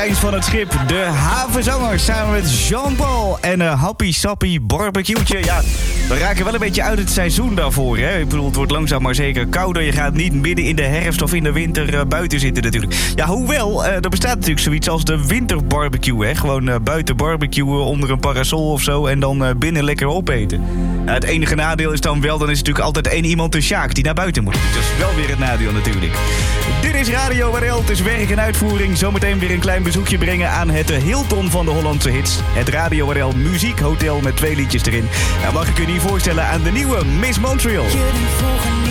kapiteins van het schip, de havenzangers, samen met Jean-Paul en een happy sappy barbecue'tje. Ja, we raken wel een beetje uit het seizoen daarvoor, hè. Ik bedoel, het wordt langzaam maar zeker kouder. Je gaat niet midden in de herfst of in de winter buiten zitten natuurlijk. Ja, hoewel, er bestaat natuurlijk zoiets als de winterbarbecue, hè. Gewoon buiten barbecuen onder een parasol of zo en dan binnen lekker opeten. Nou, het enige nadeel is dan is natuurlijk altijd één iemand de Sjaak die naar buiten moet. Dat is wel weer het nadeel natuurlijk. Dit is Radio WRL, het is werk en uitvoering. Zometeen weer een klein bezoekje brengen aan het Hilton van de Hollandse hits. Het Radio WRL muziekhotel met 2 liedjes erin. Nou, mag ik u niet voorstellen aan de nieuwe Miss Montreal. Jullie volgen